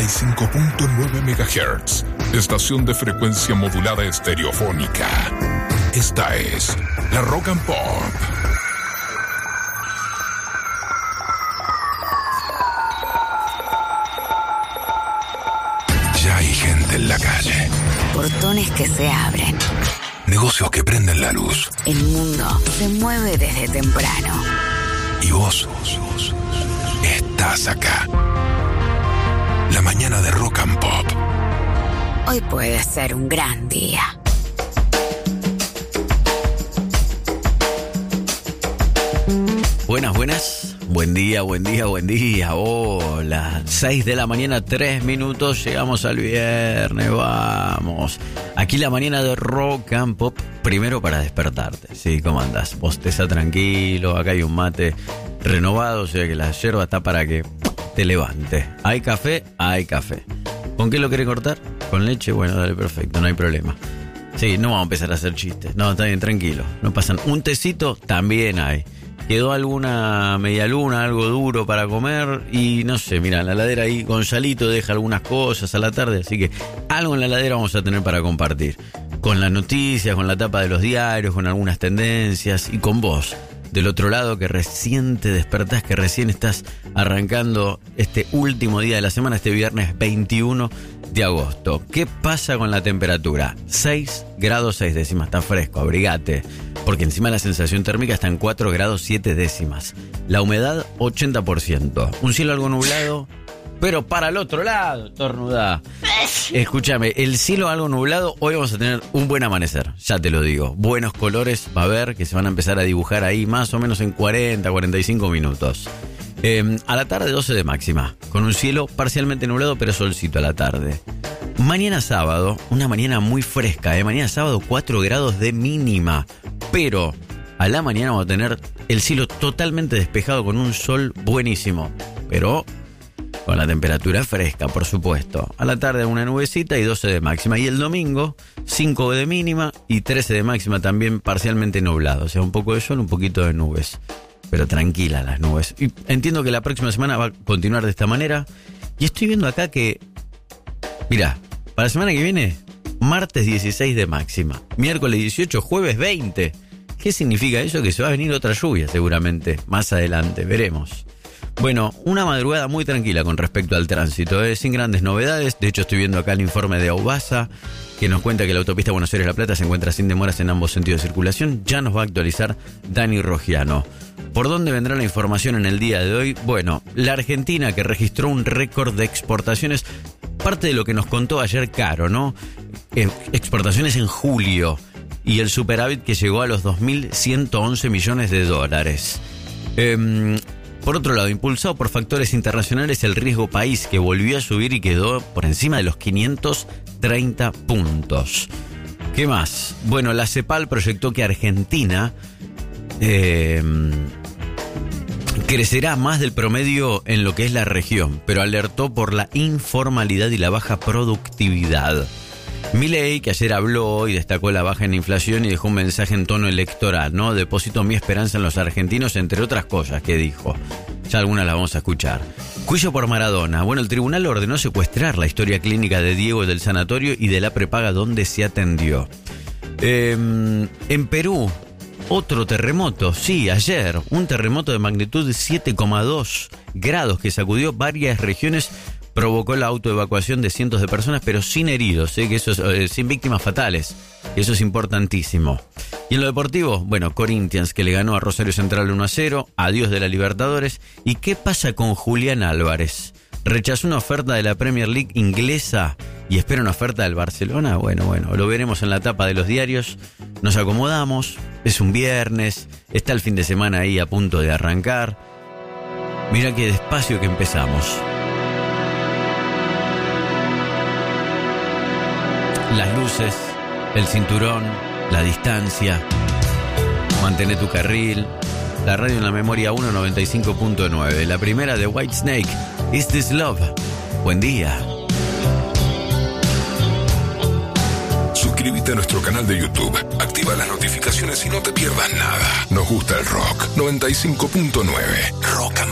95.9 MHz, estación de frecuencia modulada estereofónica. Esta es la Rock and Pop. Ya hay gente en la calle. Portones que se abren. Negocios que prenden la luz. El mundo se mueve desde temprano. Y vos estás acá. La mañana de Rock and Pop. Hoy puede ser un gran día. Buenas. Buen día. Hola. 6 de la mañana, 3 minutos. Llegamos al viernes. Vamos. Aquí la mañana de Rock and Pop. Primero para despertarte. Sí, ¿cómo andás? Bosteza tranquilo. Acá hay un mate renovado. O sea que la yerba está para que te levante. ¿Hay café? Hay café. ¿Con qué lo querés cortar? ¿Con leche? Bueno, dale, perfecto. No hay problema. Sí, no vamos a empezar a hacer chistes. No, está bien, tranquilo. No pasan. Un tecito también hay. Quedó alguna medialuna, algo duro para comer y no sé, mira, en la heladera ahí Gonzalito deja algunas cosas a la tarde, así que algo en la heladera vamos a tener para compartir. Con las noticias, con la tapa de los diarios, con algunas tendencias y con vos, del otro lado que recién te despertás, que recién estás arrancando este último día de la semana, este viernes 21 de agosto. ¿Qué pasa con la temperatura? 6 grados 6 décimas, está fresco, abrigate. Porque encima la sensación térmica está en 4 grados 7 décimas. La humedad, 80%. Un cielo algo nublado, pero para el otro lado, tornudá. Escúchame, el cielo algo nublado, hoy vamos a tener un buen amanecer, ya te lo digo. Buenos colores va a haber, que se van a empezar a dibujar ahí más o menos en 40, 45 minutos. A la tarde 12 de máxima, con un cielo parcialmente nublado, pero solcito a la tarde. Mañana sábado, una mañana muy fresca, mañana sábado 4 grados de mínima. Pero a la mañana vamos a tener el cielo totalmente despejado con un sol buenísimo. Pero con la temperatura fresca, por supuesto. A la tarde una nubecita y 12 de máxima. Y el domingo 5 de mínima y 13 de máxima también parcialmente nublado. O sea, un poco de sol, un poquito de nubes. Pero tranquila las nubes. Y entiendo que la próxima semana va a continuar de esta manera. Y estoy viendo acá que, mirá, para la semana que viene, martes 16 de máxima, miércoles 18, jueves 20. ¿Qué significa eso? Que se va a venir otra lluvia seguramente, más adelante, veremos. Bueno, una madrugada muy tranquila con respecto al tránsito, sin grandes novedades. De hecho, estoy viendo acá el informe de Aubasa, que nos cuenta que la autopista Buenos Aires-La Plata se encuentra sin demoras en ambos sentidos de circulación. Ya nos va a actualizar Dani Rogiano. ¿Por dónde vendrá la información en el día de hoy? Bueno, la Argentina, que registró un récord de exportaciones, parte de lo que nos contó ayer Caro, ¿no? Exportaciones en julio y el superávit que llegó a los 2.111 millones de dólares. Por otro lado, impulsado por factores internacionales, el riesgo país que volvió a subir y quedó por encima de los 530 puntos. ¿Qué más? Bueno, la CEPAL proyectó que Argentina crecerá más del promedio en lo que es la región, pero alertó por la informalidad y la baja productividad. Milei, que ayer habló y destacó la baja en inflación y dejó un mensaje en tono electoral, ¿no? Deposito mi esperanza en los argentinos, entre otras cosas que dijo. Ya algunas las vamos a escuchar. Juicio por Maradona. Bueno, el tribunal ordenó secuestrar la historia clínica de Diego del sanatorio y de la prepaga donde se atendió. En Perú, otro terremoto. Sí, ayer, un terremoto de magnitud de 7,2 grados que sacudió varias regiones. Provocó la autoevacuación de cientos de personas, pero sin heridos, que eso es, sin víctimas fatales. Eso es importantísimo. Y en lo deportivo, bueno, Corinthians, que le ganó a Rosario Central 1-0, adiós de la Libertadores. ¿Y qué pasa con Julián Álvarez? ¿Rechazó una oferta de la Premier League inglesa y espera una oferta del Barcelona? Bueno, lo veremos en la tapa de los diarios. Nos acomodamos, es un viernes, está el fin de semana ahí a punto de arrancar. Mira qué despacio que empezamos. Las luces, el cinturón, la distancia, mantener tu carril. La radio en la memoria 195.9. La primera de Whitesnake, Is This Love. Buen día. Suscríbete a nuestro canal de YouTube, activa las notificaciones y no te pierdas nada. Nos gusta el rock. 95.9 Rock and